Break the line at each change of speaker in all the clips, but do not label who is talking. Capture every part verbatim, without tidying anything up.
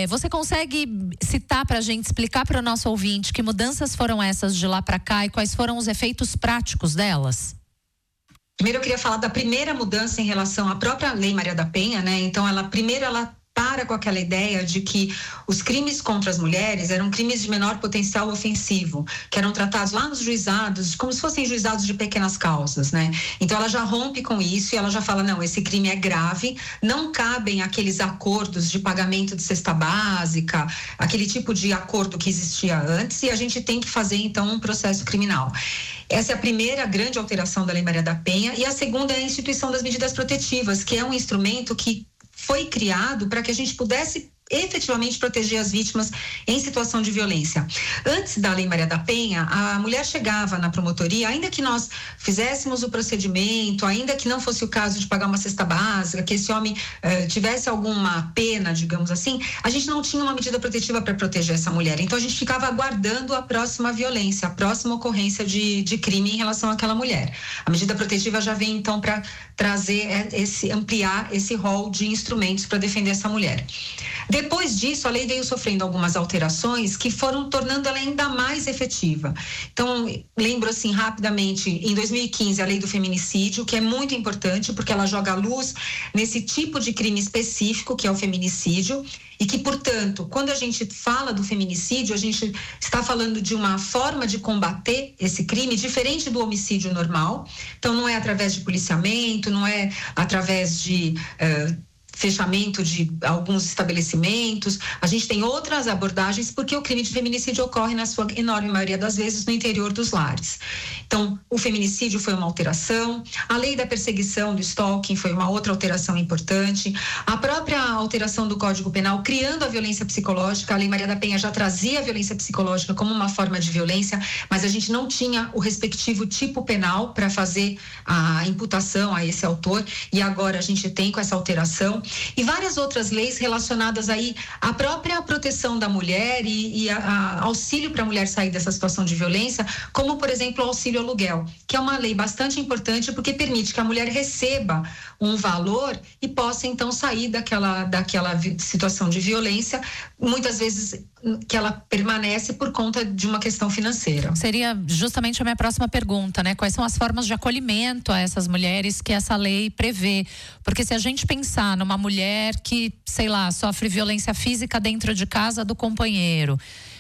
É, você consegue citar para a gente, explicar para o nosso ouvinte que mudanças foram essas de lá para cá e quais foram os efeitos práticos delas?
Primeiro eu queria falar da primeira mudança em relação à própria Lei Maria da Penha, né? Então, ela primeiro ela para com aquela ideia de que os crimes contra as mulheres eram crimes de menor potencial ofensivo, que eram tratados lá nos juizados, como se fossem juizados de pequenas causas, né? Então ela já rompe com isso e ela já fala, não, esse crime é grave, não cabem aqueles acordos de pagamento de cesta básica, aquele tipo de acordo que existia antes, e a gente tem que fazer então um processo criminal. Essa é a primeira grande alteração da Lei Maria da Penha, e a segunda é a instituição das medidas protetivas, que é um instrumento que foi criado para que a gente pudesse efetivamente proteger as vítimas em situação de violência. Antes da Lei Maria da Penha, a mulher chegava na promotoria, ainda que nós fizéssemos o procedimento, ainda que não fosse o caso de pagar uma cesta básica, que esse homem eh, tivesse alguma pena, digamos assim, a gente não tinha uma medida protetiva para proteger essa mulher. Então a gente ficava aguardando a próxima violência, a próxima ocorrência de, de crime em relação àquela mulher. A medida protetiva já vem então para trazer esse, ampliar esse rol de instrumentos para defender essa mulher. Depois disso, a lei veio sofrendo algumas alterações que foram tornando ela ainda mais efetiva. Então, lembro assim rapidamente, em dois mil e quinze, a lei do feminicídio, que é muito importante porque ela joga luz nesse tipo de crime específico, que é o feminicídio, e que, portanto, quando a gente fala do feminicídio, a gente está falando de uma forma de combater esse crime diferente do homicídio normal. Então, não é através de policiamento, não é através de Uh, fechamento de alguns estabelecimentos. A gente tem outras abordagens porque o crime de feminicídio ocorre na sua enorme maioria das vezes no interior dos lares. Então, o feminicídio foi uma alteração, a lei da perseguição do stalking foi uma outra alteração importante, a própria alteração do Código Penal criando a violência psicológica. A Lei Maria da Penha já trazia a violência psicológica como uma forma de violência, mas a gente não tinha o respectivo tipo penal para fazer a imputação a esse autor, e agora a gente tem com essa alteração. E várias outras leis relacionadas aí à própria proteção da mulher e, e a, a auxílio para a mulher sair dessa situação de violência, como, por exemplo, o auxílio aluguel, que é uma lei bastante importante porque permite que a mulher receba um valor e possa, então, sair daquela, daquela situação de violência, muitas vezes que ela permanece por conta de uma questão financeira.
Seria justamente a minha próxima pergunta, né? Quais são as formas de acolhimento a essas mulheres que essa lei prevê? Porque se a gente pensar numa mulher que, sei lá, sofre violência física dentro de casa do companheiro,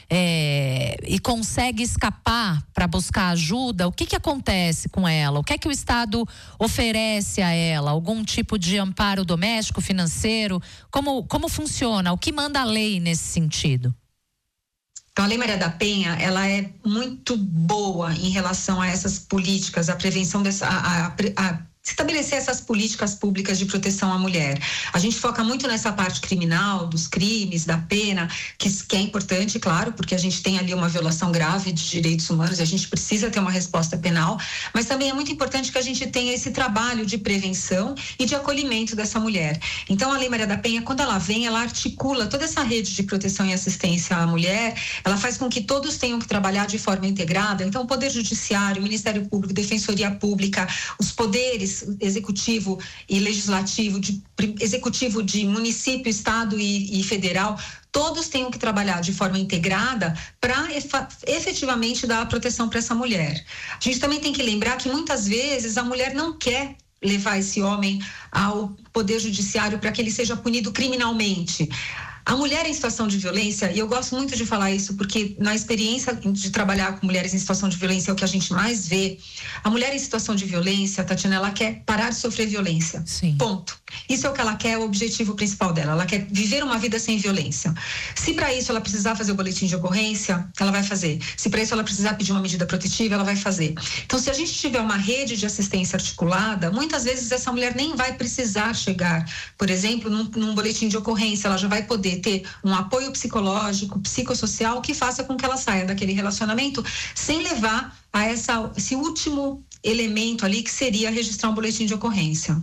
é, e consegue escapar para buscar ajuda, o que que acontece com ela? O que é que o Estado oferece a ela? Algum tipo de amparo doméstico, financeiro? Como, como funciona? O que manda a lei nesse sentido?
Então, a Lei Maria da Penha, ela é muito boa em relação a essas políticas, a prevenção dessa, a, a, a estabelecer essas políticas públicas de proteção à mulher. A gente foca muito nessa parte criminal, dos crimes, da pena, que, que é importante, claro, porque a gente tem ali uma violação grave de direitos humanos e a gente precisa ter uma resposta penal, mas também é muito importante que a gente tenha esse trabalho de prevenção e de acolhimento dessa mulher. Então, a Lei Maria da Penha, quando ela vem, ela articula toda essa rede de proteção e assistência à mulher, ela faz com que todos tenham que trabalhar de forma integrada. Então, o Poder Judiciário, o Ministério Público, Defensoria Pública, os poderes executivo e legislativo, de, executivo de município, estado e, e federal, todos tenham que trabalhar de forma integrada para efetivamente dar a proteção para essa mulher. A gente também tem que lembrar que muitas vezes a mulher não quer levar esse homem ao Poder Judiciário para que ele seja punido criminalmente. A mulher em situação de violência, e eu gosto muito de falar isso porque na experiência de trabalhar com mulheres em situação de violência é o que a gente mais vê. A mulher em situação de violência, Tatiana, ela quer parar de sofrer violência.
Sim.
Ponto. Isso é o que ela quer, é o objetivo principal dela. Ela quer viver uma vida sem violência. Se para isso ela precisar fazer o boletim de ocorrência, ela vai fazer. Se para isso ela precisar pedir uma medida protetiva, ela vai fazer. Então, se a gente tiver uma rede de assistência articulada, muitas vezes essa mulher nem vai precisar chegar, por exemplo, num, num boletim de ocorrência. Ela já vai poder ter um apoio psicológico, psicossocial, que faça com que ela saia daquele relacionamento sem levar a essa, esse último elemento ali, que seria registrar um boletim de ocorrência.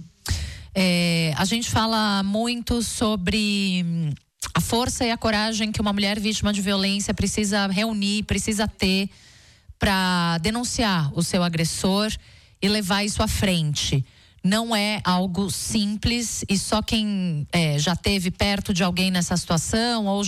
É, a gente fala muito sobre a força e a coragem que uma mulher vítima de violência precisa reunir, precisa ter para denunciar o seu agressor e levar isso à frente. Não é algo simples e só quem é, já esteve perto de alguém nessa situação ou